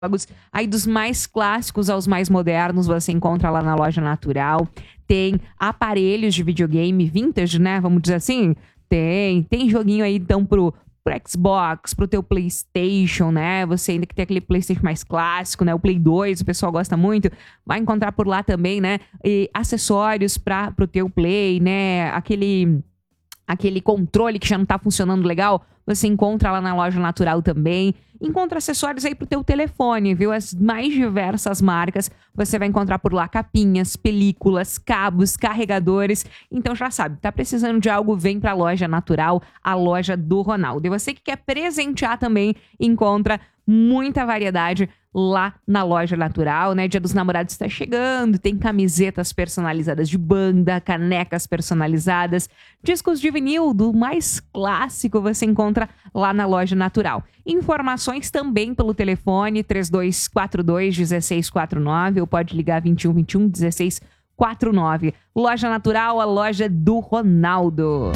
jogos, aí dos mais clássicos aos mais modernos, você encontra lá na Loja Natural. Tem aparelhos de videogame vintage, né? Vamos dizer assim. Tem joguinho aí, então, pro Xbox, pro teu PlayStation, né? Você ainda que tem aquele PlayStation mais clássico, né? O Play 2, o pessoal gosta muito. Vai encontrar por lá também, né? E acessórios pro teu Play, né? Aquele controle que já não tá funcionando legal, você encontra lá na Loja Natural também. Encontra acessórios aí pro teu telefone, viu? As mais diversas marcas. Você vai encontrar por lá capinhas, películas, cabos, carregadores. Então já sabe, tá precisando de algo, vem pra Loja Natural, a loja do Ronaldo. E você que quer presentear também, encontra muita variedade lá na Loja Natural, né? Dia dos Namorados está chegando, tem camisetas personalizadas de banda, canecas personalizadas, discos de vinil do mais clássico você encontra lá na Loja Natural. Informações também pelo telefone 3242-1649 ou pode ligar 2121-1649. Loja Natural, a loja do Ronaldo.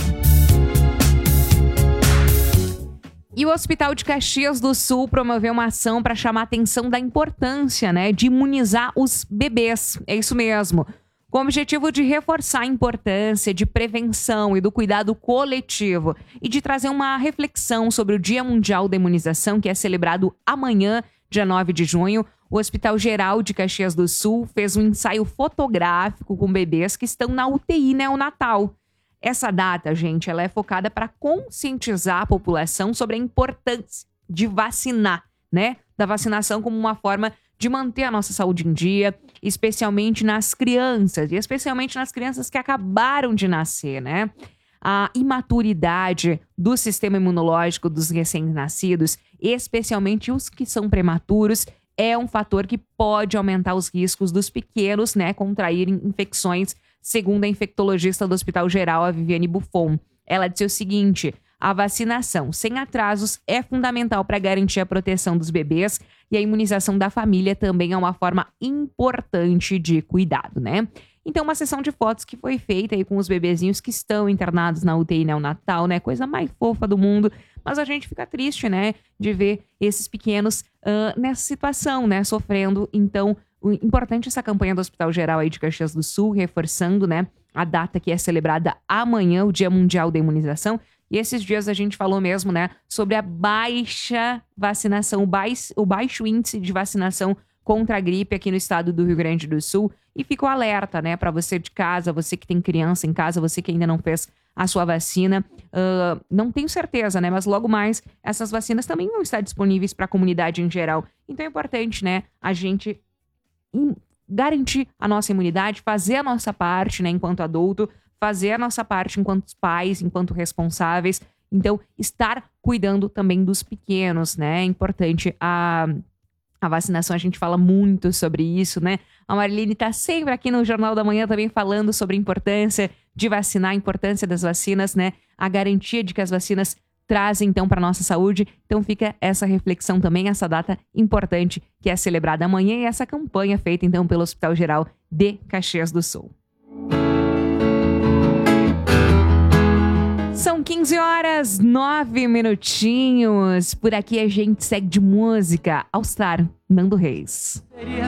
E o Hospital de Caxias do Sul promoveu uma ação para chamar a atenção da importância, né, de imunizar os bebês. É isso mesmo. Com o objetivo de reforçar a importância de prevenção e do cuidado coletivo e de trazer uma reflexão sobre o Dia Mundial da Imunização, que é celebrado amanhã, dia 9 de junho, o Hospital Geral de Caxias do Sul fez um ensaio fotográfico com bebês que estão na UTI neonatal. Essa data, gente, ela é focada para conscientizar a população sobre a importância de vacinar, né? Da vacinação como uma forma de manter a nossa saúde em dia, especialmente nas crianças, e especialmente nas crianças que acabaram de nascer, né? A imaturidade do sistema imunológico dos recém-nascidos, especialmente os que são prematuros, é um fator que pode aumentar os riscos dos pequenos, né, contraírem infecções, segundo a infectologista do Hospital Geral, a Viviane Buffon. Ela disse o seguinte: a vacinação sem atrasos é fundamental para garantir a proteção dos bebês e a imunização da família também é uma forma importante de cuidado, né? Então, uma sessão de fotos que foi feita aí com os bebezinhos que estão internados na UTI neonatal, né? Coisa mais fofa do mundo. Mas a gente fica triste, né? De ver esses pequenos nessa situação, né? Sofrendo. Então, importante essa campanha do Hospital Geral aí de Caxias do Sul, reforçando, né? A data que é celebrada amanhã, o Dia Mundial da Imunização. E esses dias a gente falou mesmo, né? Sobre a baixa vacinação, o baixo índice de vacinação contra a gripe aqui no estado do Rio Grande do Sul. E fica o alerta, né, para você de casa, você que tem criança em casa, você que ainda não fez a sua vacina. Não tenho certeza, né, mas logo mais essas vacinas também vão estar disponíveis para a comunidade em geral. Então é importante, né, a gente garantir a nossa imunidade, fazer a nossa parte, né, enquanto adulto, fazer a nossa parte enquanto pais, enquanto responsáveis. Então, estar cuidando também dos pequenos, né, é importante a vacinação, a gente fala muito sobre isso, né? A Mariline está sempre aqui no Jornal da Manhã também falando sobre a importância de vacinar, a importância das vacinas, né? A garantia de que as vacinas trazem, então, para a nossa saúde. Então, fica essa reflexão também, essa data importante que é celebrada amanhã e essa campanha feita, então, pelo Hospital Geral de Caxias do Sul. São 15 horas, 9 minutinhos. Por aqui a gente segue de música. All Star, Nando Reis.